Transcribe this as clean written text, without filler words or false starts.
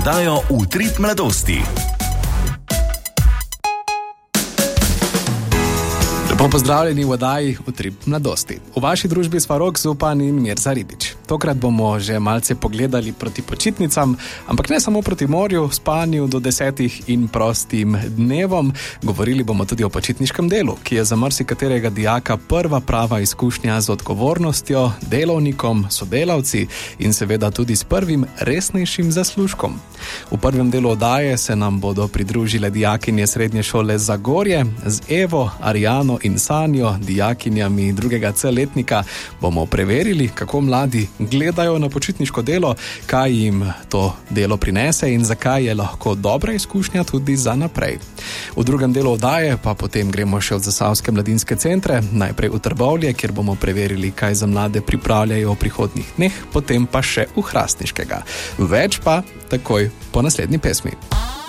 oddajo Utrip mladosti. Lepo pozdravljeni v oddaji Utrip mladosti. V vaši družbi sva Rok Zupan in Mirza Ribič. Tokrat bomo že malce pogledali proti počitnicam, ampak ne samo proti morju, spanju do 10 in prostim dnevom. Govorili bomo tudi o počitniškem delu, ki je za marsikaterega dijaka prva prava izkušnja z odgovornostjo, delovnikom, sodelavci in seveda tudi s prvim resnejšim zaslužkom. V prvem delu oddaje se nam bodo pridružile dijakinje srednje šole Zagorje. Z Evo, Arjano in Sanjo, dijakinjami 2. C letnika, bomo preverili, kako mladi gledajo na počitniško delo, kaj jim to delo prinese in zakaj je lahko dobra izkušnja tudi za naprej. V drugem delu oddaje pa potem gremo še v Zasavske mladinske centre, najprej v Trbovlje, kjer bomo preverili, kaj za mlade pripravljajo v prihodnjih dneh, potem pa še v Hrastniškega. Več pa takoj po naslednji pesmi.